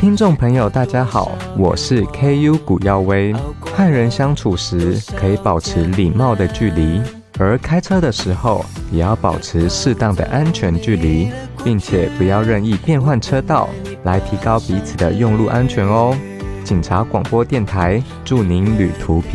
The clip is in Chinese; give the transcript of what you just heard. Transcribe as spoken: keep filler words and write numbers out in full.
听众朋友大家好，我是 K U 古耀威。和人相处时可以保持礼貌的距离，而开车的时候也要保持适当的安全距离，并且不要任意变换车道，来提高彼此的用路安全哦。警察广播电台祝您旅途平